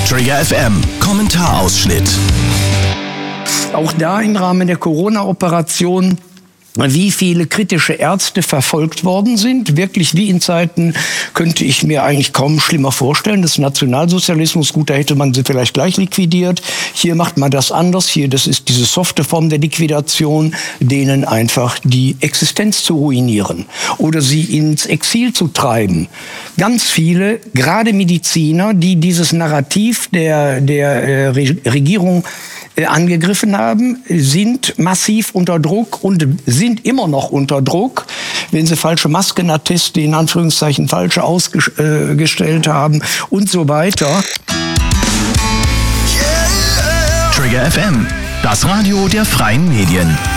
Trigger FM, Kommentarausschnitt. Auch da im Rahmen der Corona-Operation, wie viele kritische Ärzte verfolgt worden sind. Wirklich wie in Zeiten, könnte ich mir eigentlich kaum schlimmer vorstellen, des Nationalsozialismus. Gut, da hätte man sie vielleicht gleich liquidiert. Hier macht man das anders. Hier, das ist diese softe Form der Liquidation, denen einfach die Existenz zu ruinieren oder sie ins Exil zu treiben. Ganz viele, gerade Mediziner, die dieses Narrativ der Regierung angegriffen haben, sind massiv unter Druck und sind immer noch unter Druck, wenn sie falsche Maskenatteste, in Anführungszeichen falsche ausgestellt haben und so weiter. Trigger FM, das Radio der freien Medien.